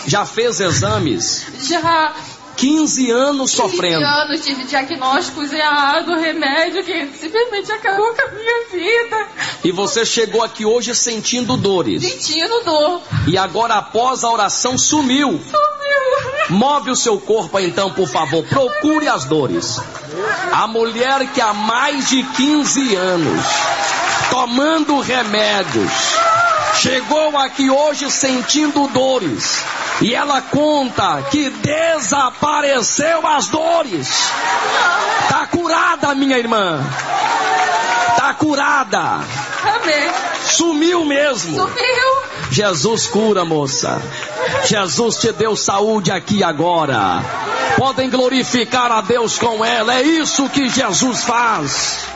Já fez exames? Já. 15 anos sofrendo. 15 anos tive diagnósticos errados, remédio que simplesmente acabou com a minha vida. E você chegou aqui hoje sentindo dores. Sentindo dor. E agora após a oração sumiu. Sumiu. Move o seu corpo então, por favor. Procure as dores. A mulher que há mais de 15 anos tomando remédios chegou aqui hoje sentindo dores. E ela conta que desapareceu as dores. Tá curada, minha irmã. Tá curada. Amém. Sumiu mesmo. Sumiu. Jesus cura, moça. Jesus te deu saúde aqui agora. Podem glorificar a Deus com ela. É isso que Jesus faz.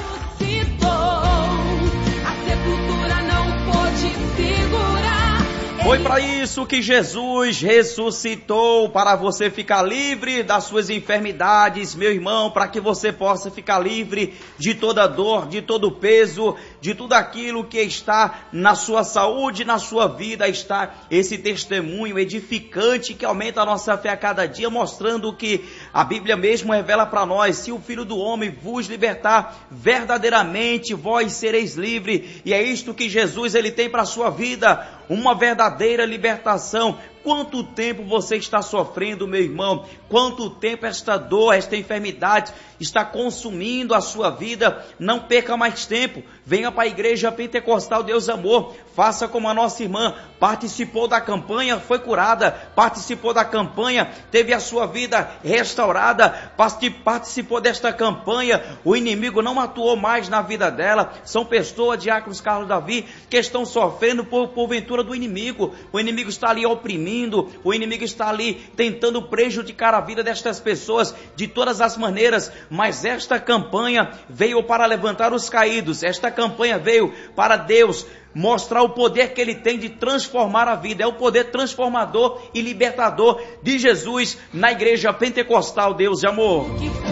Foi para isso que Jesus ressuscitou, para você ficar livre das suas enfermidades, meu irmão, para que você possa ficar livre de toda dor, de todo peso, de tudo aquilo que está na sua saúde, na sua vida. Está esse testemunho edificante que aumenta a nossa fé a cada dia, mostrando que a Bíblia mesmo revela para nós: se o Filho do Homem vos libertar, verdadeiramente vós sereis livres. E é isto que Jesus ele tem para a sua vida, uma verdadeira libertação. Quanto tempo você está sofrendo, meu irmão? Quanto tempo esta dor, esta enfermidade está consumindo a sua vida? Não perca mais tempo. Venha para a Igreja Pentecostal Deus Amor. Faça como a nossa irmã. Participou da campanha, foi curada. Participou da campanha, teve a sua vida restaurada. Participou desta campanha, o inimigo não atuou mais na vida dela. São pessoas, diáconos Carlos Davi, que estão sofrendo por ventura do inimigo. O inimigo está ali oprimindo. O inimigo está ali tentando prejudicar a vida destas pessoas de todas as maneiras, mas esta campanha veio para levantar os caídos. Esta campanha veio para Deus mostrar o poder que ele tem de transformar a vida. É o poder transformador e libertador de Jesus na Igreja Pentecostal Deus de Amor.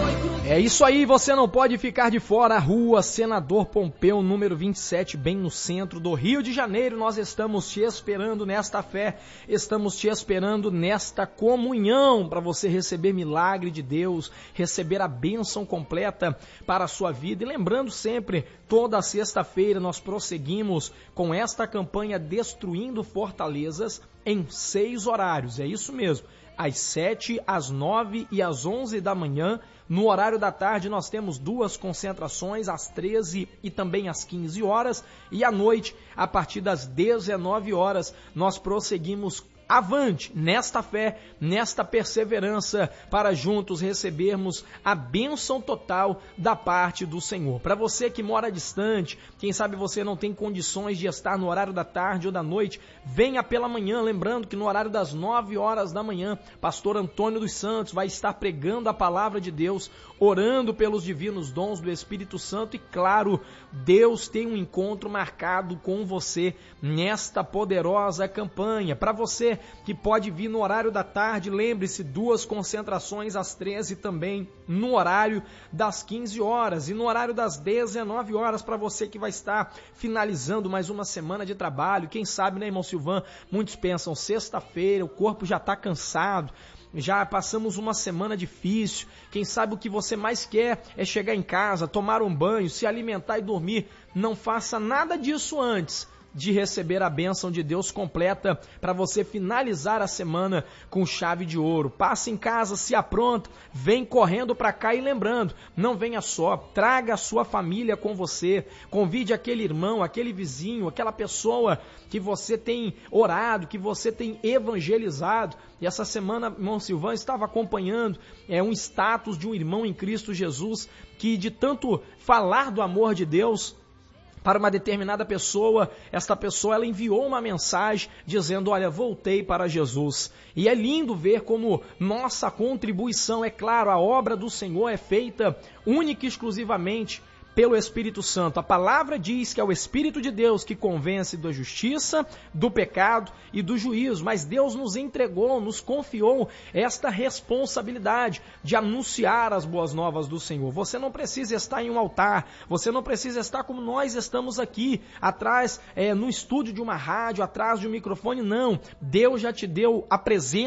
É isso aí, você não pode ficar de fora. A Rua Senador Pompeu, número 27, bem no centro do Rio de Janeiro. Nós estamos te esperando nesta fé, estamos te esperando nesta comunhão, para você receber milagre de Deus, receber a bênção completa para a sua vida. E lembrando sempre, toda sexta-feira nós prosseguimos com esta campanha Destruindo Fortalezas em 6 horários, é isso mesmo. Às 7, às 9 e às 11 da manhã. No horário da tarde nós temos 2 concentrações, às 13 e também às 15 horas. E à noite, a partir das 19 horas, nós prosseguimos avante nesta fé, nesta perseverança, para juntos recebermos a bênção total da parte do Senhor. Para você que mora distante, quem sabe você não tem condições de estar no horário da tarde ou da noite, venha pela manhã. Lembrando que no horário das 9 horas da manhã, pastor Antônio dos Santos vai estar pregando a palavra de Deus, orando pelos divinos dons do Espírito Santo. E claro, Deus tem um encontro marcado com você nesta poderosa campanha. Para você que pode vir no horário da tarde, lembre-se, 2 concentrações às 13 também no horário das 15 horas e no horário das 19 horas para você que vai estar finalizando mais uma semana de trabalho. Quem sabe, né, irmão Silvan? Muitos pensam, sexta-feira, o corpo já está cansado, já passamos uma semana difícil. Quem sabe o que você mais quer é chegar em casa, tomar um banho, se alimentar e dormir. Não faça nada disso antes de receber a bênção de Deus completa para você finalizar a semana com chave de ouro. Passe em casa, se apronta, vem correndo para cá. E lembrando, não venha só, traga a sua família com você, convide aquele irmão, aquele vizinho, aquela pessoa que você tem orado, que você tem evangelizado. E essa semana, irmão Silvan, estava acompanhando um status de um irmão em Cristo Jesus que, de tanto falar do amor de Deus para uma determinada pessoa, esta pessoa ela enviou uma mensagem dizendo: olha, voltei para Jesus. E é lindo ver como nossa contribuição, é claro, a obra do Senhor é feita única e exclusivamente pelo Espírito Santo. A palavra diz que é o Espírito de Deus que convence da justiça, do pecado e do juízo, mas Deus nos entregou, nos confiou esta responsabilidade de anunciar as boas novas do Senhor. Você não precisa estar em um altar, você não precisa estar como nós estamos aqui, atrás, no estúdio de uma rádio, atrás de um microfone, não. Deus já te deu a presença